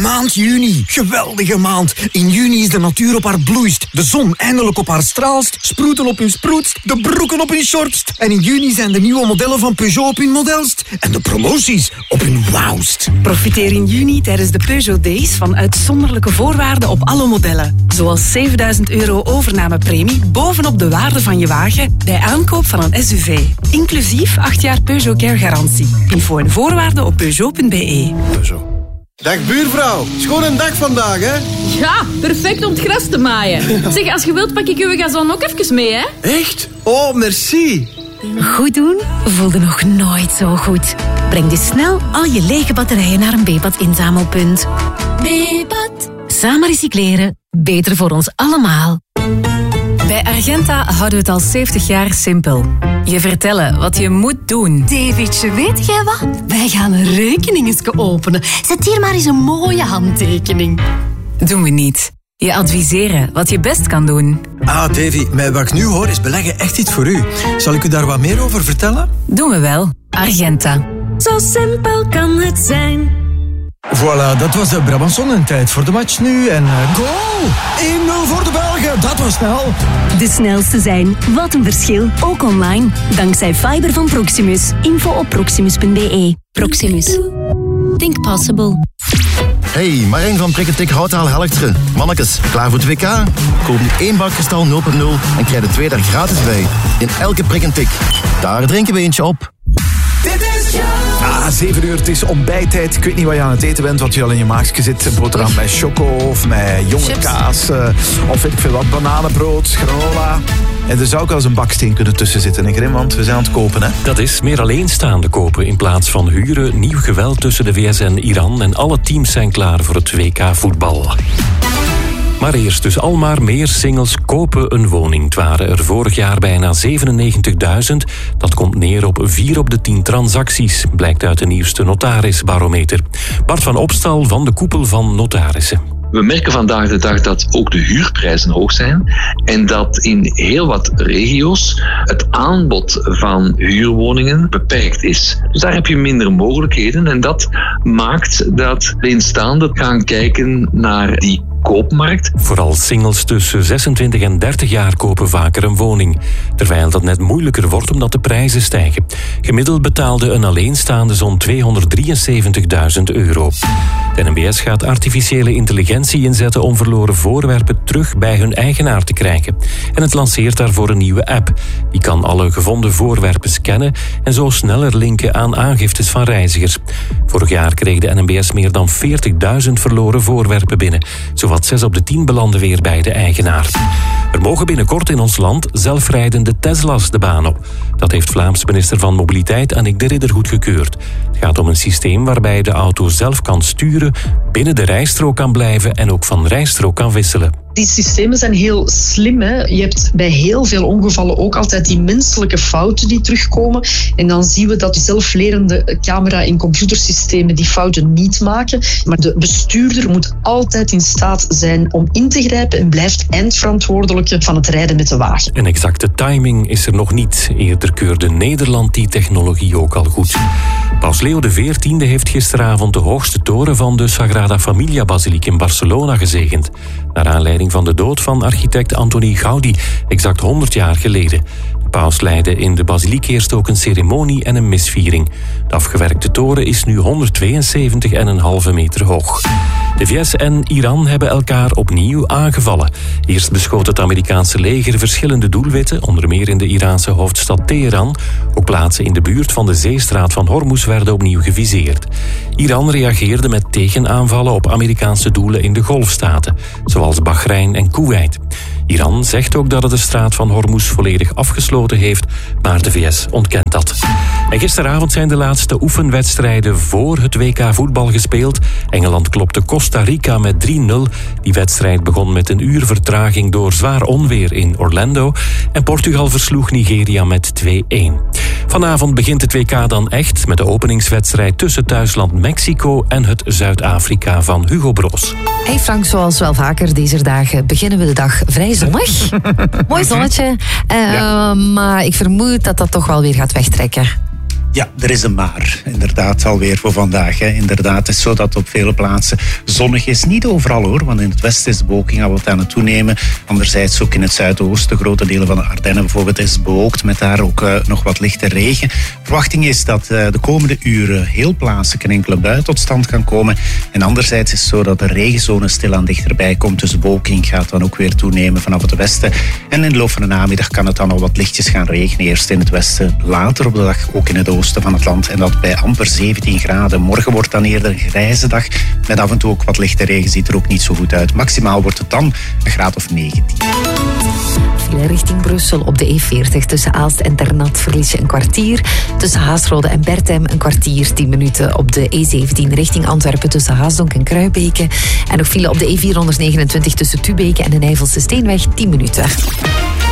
maand juni. Geweldige maand. In juni is de natuur op haar bloeist. De zon eindelijk op haar straalst. Sproeten op hun sproetst. De broeken op hun shortst. En in juni zijn de nieuwe modellen van Peugeot op hun modelst. En de promoties op hun wauwst. Profiteer in juni tijdens de Peugeot Days van uitzonderlijke voorwaarden op alle modellen. Zoals €7.000 overnamepremie bovenop de waarde van je wagen bij aankoop van een SUV. Inclusief 8 jaar Peugeot Care garantie. Info en voorwaarden op Peugeot.be. Dag buurvrouw, schoon een dag vandaag, hè? Ja, perfect om het gras te maaien. Zeg, als je wilt pak ik uw gazon ook even mee, hè? Echt? Oh, merci. Goed doen voelde nog nooit zo goed. Breng dus snel al je lege batterijen naar een Bepat inzamelpunt. Bepat. Samen recycleren, beter voor ons allemaal. Bij Argenta houden we het al 70 jaar simpel. Je vertellen wat je moet doen. Davidje, weet jij wat? Wij gaan een rekening openen. Zet hier maar eens een mooie handtekening. Doen we niet. Je adviseren wat je best kan doen. Ah, Davy, met wat ik nu hoor is beleggen echt iets voor u. Zal ik u daar wat meer over vertellen? Doen we wel. Argenta. Zo simpel kan het zijn. Voilà, dat was de Brabanson en tijd voor de match nu. En goal! 1-0 voor de Belgen, dat was snel. De snelste zijn. Wat een verschil. Ook online. Dankzij fiber van Proximus. Info op proximus.be. Proximus. Think possible. Hey, Marijn van Prikketik Houtaal Helchteren. Mannekes, klaar voor het WK? Koop nu 1 bak kristal 0.0 en krijg er 2 daar gratis bij. In elke Prikketik. Daar drinken we eentje op. Ah, 7 uur, het is ontbijttijd. Ik weet niet wat je aan het eten bent, wat je al in je maagje zit. Boterham met choco of met jonge chips. Kaas. Of weet ik veel wat, bananenbrood, granola. En er zou ook wel eens een baksteen kunnen tussen zitten, hè, Grim, want we zijn aan het kopen, hè. Dat is meer alleenstaande kopen in plaats van huren. Nieuw geweld tussen de VS en Iran. En alle teams zijn klaar voor het WK voetbal. Maar eerst dus al maar meer singles kopen een woning. Het waren er vorig jaar bijna 97.000. Dat komt neer op 4 op de 10 transacties, blijkt uit de nieuwste notarisbarometer. Bart van Opstal van de koepel van notarissen. We merken vandaag de dag dat ook de huurprijzen hoog zijn en dat in heel wat regio's het aanbod van huurwoningen beperkt is. Dus daar heb je minder mogelijkheden en dat maakt dat alleenstaanden gaan kijken naar die koopmarkt. Vooral singles tussen 26 en 30 jaar kopen vaker een woning. Terwijl dat net moeilijker wordt omdat de prijzen stijgen. Gemiddeld betaalde een alleenstaande zo'n €273.000. De NMBS gaat artificiële intelligentie inzetten om verloren voorwerpen terug bij hun eigenaar te krijgen. En het lanceert daarvoor een nieuwe app. Die kan alle gevonden voorwerpen scannen en zo sneller linken aan aangiftes van reizigers. Vorig jaar kreeg de NMBS meer dan 40.000 verloren voorwerpen binnen. Zowat 6 op de 10 belanden weer bij de eigenaar. Er mogen binnenkort in ons land zelfrijdende Tesla's de baan op. Dat heeft Vlaams minister van Mobiliteit Annick de Ridder goedgekeurd. Het gaat om een systeem waarbij de auto zelf kan sturen, binnen de rijstrook kan blijven en ook van rijstrook kan wisselen. Die systemen zijn heel slim. Hè? Je hebt bij heel veel ongevallen ook altijd die menselijke fouten die terugkomen. En dan zien we dat die zelflerende camera- en computersystemen die fouten niet maken. Maar de bestuurder moet altijd in staat zijn om in te grijpen en blijft eindverantwoordelijke van het rijden met de wagen. Een exacte timing is er nog niet. Eerder keurde Nederland die technologie ook al goed. Paus Leo XIV heeft gisteravond de hoogste toren van de Sagrada Familia-basiliek in Barcelona gezegend. Naar aanleiding van de dood van architect Antoni Gaudi, exact 100 jaar geleden. De paus leidde in de basiliek eerst ook een ceremonie en een misviering. De afgewerkte toren is nu 172,5 meter hoog. De VS en Iran hebben elkaar opnieuw aangevallen. Eerst beschoot het Amerikaanse leger verschillende doelwitten, onder meer in de Iraanse hoofdstad Teheran. Ook plaatsen in de buurt van de zeestraat van Hormuz werden opnieuw geviseerd. Iran reageerde met tegenaanvallen op Amerikaanse doelen in de Golfstaten, zoals Bahrein en Kuwait. Iran zegt ook dat het de straat van Hormuz volledig afgesloten heeft, maar de VS ontkent dat. En gisteravond zijn de laatste oefenwedstrijden voor het WK voetbal gespeeld. Engeland klopte Costa Rica met 3-0. Die wedstrijd begon met een uur vertraging door zwaar onweer in Orlando. En Portugal versloeg Nigeria met 2-1. Vanavond begint het WK dan echt met de openingswedstrijd tussen thuisland Mexico en het Zuid-Afrika van Hugo Broos. Hey Frank, zoals wel vaker deze dagen beginnen we de dag vrij zonnig. Mooi zonnetje, maar ik vermoed dat dat toch wel weer gaat wegtrekken. Ja, er is een maar. Inderdaad, alweer voor vandaag. Inderdaad, het is zo dat op vele plaatsen zonnig is. Niet overal hoor, want in het westen is de bewolking al wat aan het toenemen. Anderzijds ook in het zuidoosten, grote delen van de Ardennen bijvoorbeeld, is bewolkt met daar ook nog wat lichte regen. Verwachting is dat de komende uren heel plaatselijk een enkele bui tot stand kan komen. En anderzijds is het zo dat de regenzone stilaan dichterbij komt. Dus de bewolking gaat dan ook weer toenemen vanaf het westen. En in de loop van de namiddag kan het dan al wat lichtjes gaan regenen. Eerst in het westen, later op de dag ook in het oosten van het land en dat bij amper 17 graden. Morgen wordt dan eerder een grijze dag met af en toe ook wat lichte regen, ziet er ook niet zo goed uit. Maximaal wordt het dan een graad of 19. File richting Brussel op de E40 tussen Aalst en Ternat verlies je een kwartier. Tussen Haasrode en Berthem een kwartier, 10 minuten. Op de E17 richting Antwerpen tussen Haasdonk en Kruibeke. En nog file op de E429 tussen Tubeke en de Nijvelse Steenweg, 10 minuten.